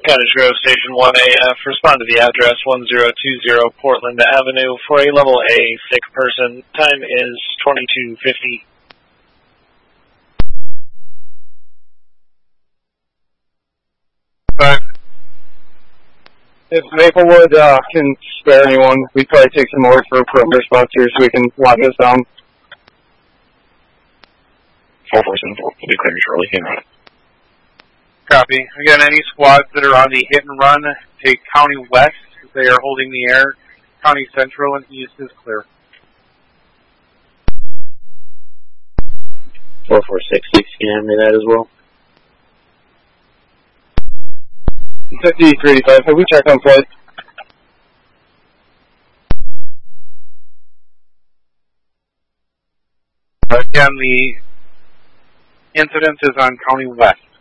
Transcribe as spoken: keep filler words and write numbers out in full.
Cottage Grove Station one A F, respond to the address one zero two zero Portland Avenue for a level A sick person. Time is twenty-two fifty. Five. If Maplewood uh, can spare anyone, we'd probably take some more for perimeter spots here so we can lock this down. four four seven four, we'll be clearing shortly. Hit and run. Copy. Again, any squads that are on the hit and run, take County West. They are holding the air. County Central and East is clear. four four six six, can you hand me that as well? fifty-three eighty-five, have we checked on flight? Again, the incident is on County West.